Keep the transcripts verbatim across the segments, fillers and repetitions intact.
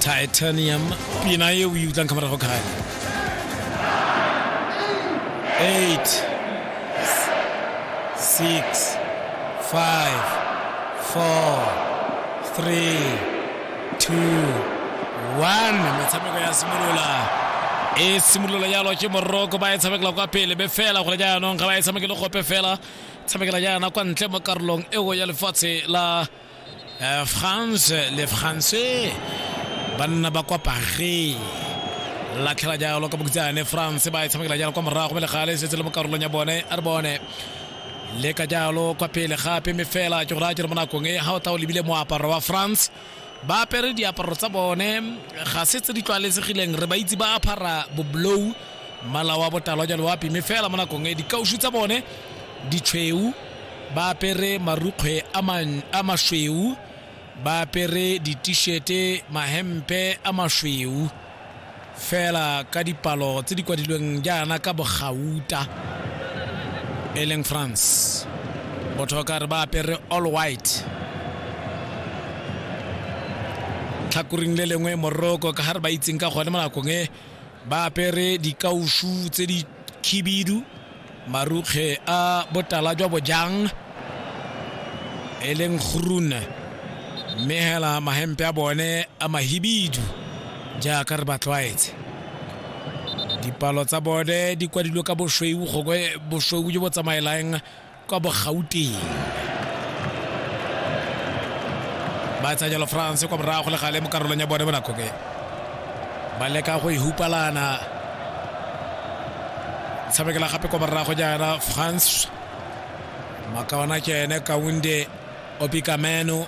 Titanium pina e o utlang kamera go kgale eight six five four three two one metshameko ya simolola e simolola ya lo ke Morocco ba e tshamekela kwa pele be fela go ja no ga ba e tshamekela go pe fela tshamekela ja na kwa ntle mo karolong e go ya lefatshe la France les Français banna ba kwa Paris la tlhela ja lo ka botsane France ba e tshamekela ja kwa morago le gale se tsele mo karolong ya bone a re bone le ka jalo kwa pele gape me fela ke go ra tshire monako nge ha o ta o lebile moaparo wa France ba pere diaparo tsa bone ga se tse di tlwalesegileng re ba itse ba apara bo blue mala wa botalo jalo wa pi me fela monako nge di kaushu tsa bone di tshweu ba pere marukgwe a mashweu ba pere di t-shirt mahempe a mashweu fela ka dipalo tse di kwadilweng jaana ka bogauta eleng France botho ka re ba pere all white tlhakuring le lengwe Morocco ka har ba itseng ka gone monakong e ba pere di kaushu tse di khibidu marukhe a botala jwa bojang eleng khurun mehela mahempe a bone a mahibidu ja ka re ba twaetse dipalo tsa bone di kwadilwe ka boshweu gogwe boshweu jo bo tsamaelang ka bogauteng ba tsa jalo France kwa morago le gale mo karolong ya bone bonako ke ba leka go ihupalana tshamekela gape kwa morago jaana France makawana ke ene ka wunde Opikameno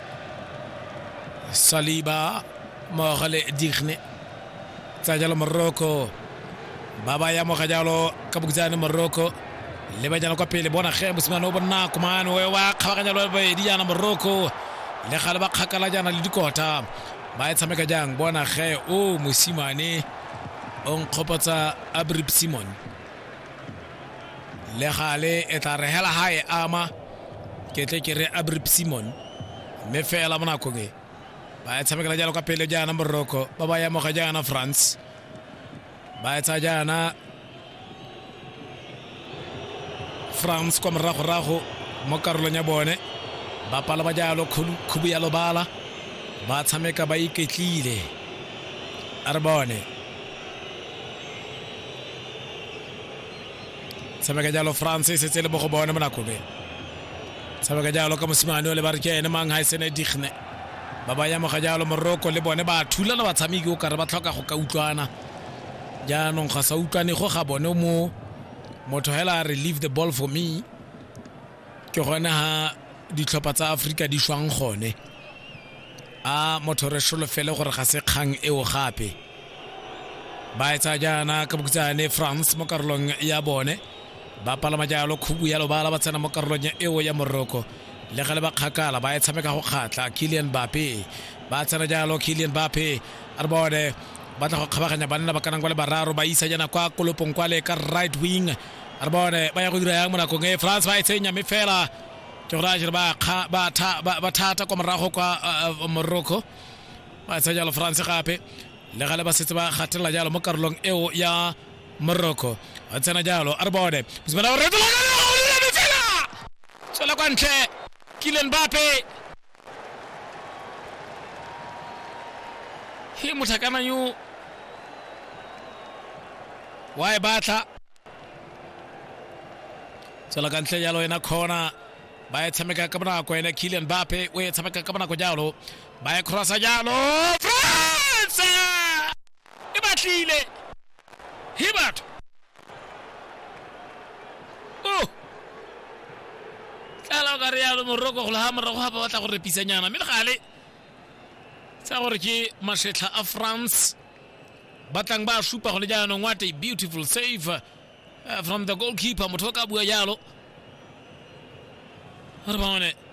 Saliba mogale digne tsa jalo Morocco baba ya mo ga jalo ka botsane Morocco le ba jana kwa pele bona ge mosimane o bona komane we wa kgabaganya lo ba di jana Morocco le gale ba kgakala jana le dikota ba e tshameka jang bona ge o mosimane on khopotsa Abrib Simon le gale e tla re hela hae ama ke tle ke re Abrib Simon me fela bona ko ge ba e tshameka jalo kwa pele jana Morocco baba ya mo ga jana France ba etsa jana France kwa morago rago mo karolong ya bone ba pala ba jalo khubu ya lobala ba tshameka ba iketlile a re bone tshameka jalo France se tsele mo go bone mo nakobe tshameka jalo ka mosimane le ba re ke ene mang ha isene digne ba ba ya mo ga jalo Morocco le bone ba thulana ba tshameki o ka re ba tlhoka go ka utlwana jaanong ga sa utlwane go ga bone mo motho hela re leave the ball for me ke gona ha ditlhopha tsa Afrika di shwang gone a motho re sholo fele gore ga se kgang eo gape ba etsa jaana ka botsane France mo karolong ya bone ba palama jalo khubu ya lobala ba tsena mo karolong eo ya Morocco le gale ba kgakala ba etshameka go kgatla Kylian Mbappe ba tsena jalo Kylian Mbappe a re bone ba tla go kgabaganya banna ba kanang kwa le bararo ba isa jana kwa kolopong kwa le ka right wing a re bone ba ya go dira yang mo nakong e France ba e tsenya me fela ke go ra jere ba ba ba thata kwa morago kwa Morocco ba tsa jalo France gape le gale ba setse ba kgatela jalo mo karolong eo ya Morocco a tsena jalo a re bone ba ba re tla me fela tsela kwa ntle Kylian Mbappe hi mutakana yu wae batla tsela ka ntle jalo ena khona ba e tshameka ka bona ko ena Kylian Mbappe o e tshameka ka bona ko jalo ba e crossa jalo France e batlile hibat oh kala ga re ya Morocco go la Morocco ha ba batla go repisa nyana me gale sa gore ke mashetla a France batlang ba shupa go le jaanong what a beautiful save uh, from the goalkeeper motho ka bua jalo re bone